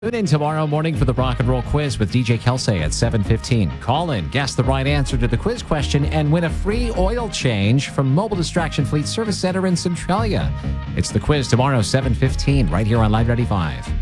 Tune in tomorrow morning for the Rock and Roll Quiz with DJ Kelsey at 7:15. Call in, guess the right answer to the quiz question, and win a free oil change from Mobile Distraction Fleet Service Center in Centralia. It's the quiz tomorrow, 7:15, right here on Live 95.